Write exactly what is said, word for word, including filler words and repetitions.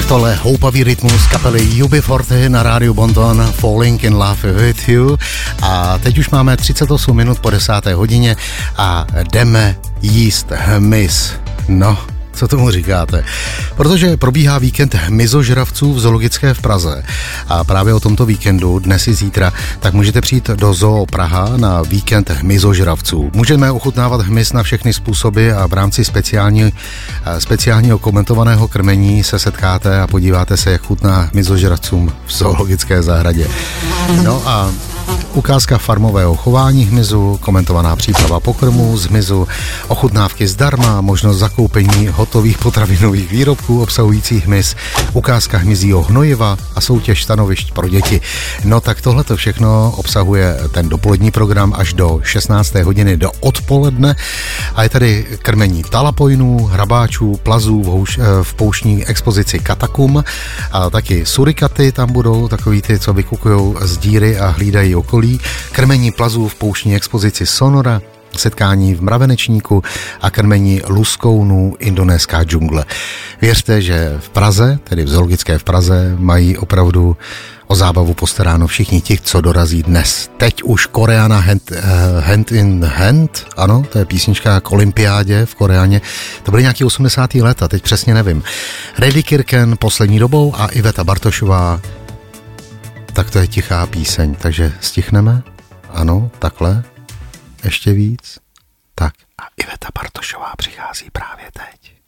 Tohle houpavý rytmus kapely U B čtyřicet na rádiu Bonton, Falling in Love with You. A teď už máme třicet osm minut po desáté hodině a jdeme jíst hmyz. No, co tomu říkáte? Protože probíhá víkend hmyzožravců v zoologické v Praze a právě o tomto víkendu, dnes i zítra, tak můžete přijít do Zoo Praha na víkend hmyzožravců. Můžeme ochutnávat hmyz na všechny způsoby a v rámci speciální, speciálního komentovaného krmení se setkáte a podíváte se, jak chutná hmyzožravcům v zoologické zahradě. No a ukázka farmového chování hmyzu, komentovaná příprava pokrmu z hmyzu, ochutnávky zdarma, možnost zakoupení hotových potravinových výrobků obsahujících hmyz, ukázka hmyzího hnojiva a soutěž stanovišť pro děti. No tak tohle to všechno obsahuje ten dopolední program až do šestnácté hodiny do odpoledne a je tady krmení talapojnů, hrabáčů, plazů v, houš, v pouštní expozici Katakum a taky surikaty tam budou, takový ty, co vykukujou z díry a hlídají okolí, krmení plazů v pouštní expozici Sonora, setkání v mravenečníku a krmení luskounů indonéská džungle. Věřte, že v Praze, tedy v zoologické v Praze, mají opravdu o zábavu postaráno všichni ti, co dorazí dnes. Teď už Koreana hand, uh, hand in Hand, ano, to je písnička k olympiádě v Koreaně. To byly nějaký osmdesátá léta, teď přesně nevím. Reddy Kirken poslední dobou a Iveta Bartošová. Tak to je tichá píseň, takže stichneme? Ano, takhle. Ještě víc? Tak a Iveta Bartošová přichází právě teď.